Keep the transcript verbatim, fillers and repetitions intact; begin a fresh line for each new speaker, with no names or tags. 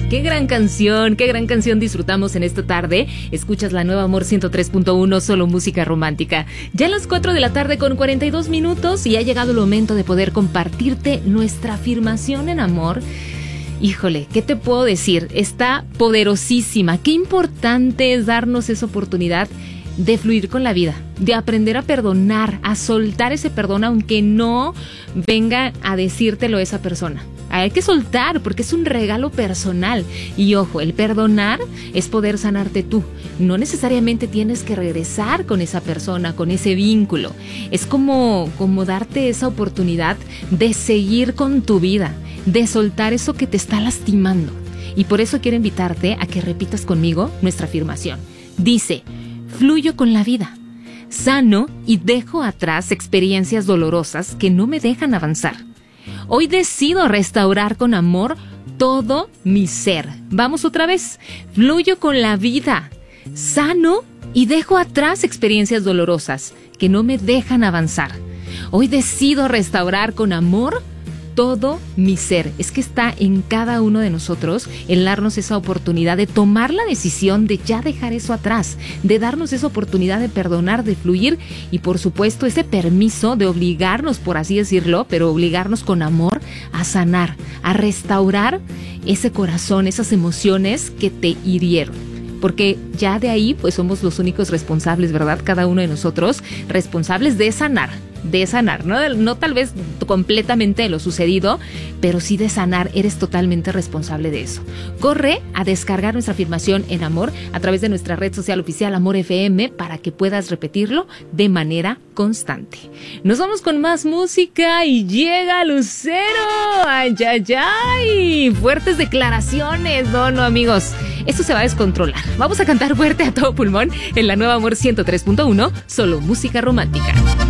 Qué gran canción, qué gran canción disfrutamos en esta tarde. Escuchas la nueva Amor ciento tres punto uno, solo música romántica. Ya a las cuatro de la tarde con cuarenta y dos minutos y ha llegado el momento de poder compartirte nuestra afirmación en amor. Híjole, ¿qué te puedo decir? Está poderosísima. Qué importante es darnos esa oportunidad de fluir con la vida, de aprender a perdonar, a soltar ese perdón aunque no venga a decírtelo esa persona. Hay que soltar porque es un regalo personal. Y ojo, el perdonar es poder sanarte tú. No necesariamente tienes que regresar con esa persona, con ese vínculo. Es como, como darte esa oportunidad de seguir con tu vida, de soltar eso que te está lastimando. Y por eso quiero invitarte a que repitas conmigo nuestra afirmación. Dice: fluyo con la vida, sano y dejo atrás experiencias dolorosas que no me dejan avanzar. Hoy decido restaurar con amor todo mi ser. Vamos otra vez. Fluyo con la vida, sano y dejo atrás experiencias dolorosas que no me dejan avanzar. Hoy decido restaurar con amor todo mi ser. Es que está en cada uno de nosotros el darnos esa oportunidad de tomar la decisión de ya dejar eso atrás, de darnos esa oportunidad de perdonar, de fluir y por supuesto ese permiso de obligarnos, por así decirlo, pero obligarnos con amor a sanar, a restaurar ese corazón, esas emociones que te hirieron. Porque ya de ahí pues somos los únicos responsables, ¿verdad? Cada uno de nosotros responsables de sanar, de sanar, ¿no? No tal vez completamente de lo sucedido, pero sí de sanar. Eres totalmente responsable de eso. Corre a descargar nuestra afirmación en amor a través de nuestra red social oficial Amor F M para que puedas repetirlo de manera constante. Nos vamos con más música y llega Lucero. ¡Ay, ay, ay! Fuertes declaraciones. No, no, amigos. Esto se va a descontrolar. Vamos a cantar fuerte a todo pulmón en la nueva Amor ciento tres punto uno, solo música romántica.